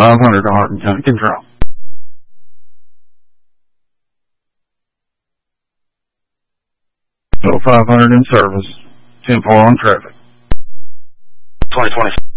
500 to Hardin County Control. 500 in service. 10-4 on traffic. 2020.